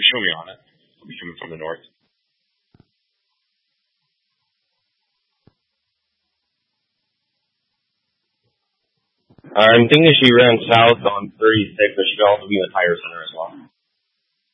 show me on it. I'll be coming from the north. I'm thinking she ran south on 36, but she could also be in the tire center as well.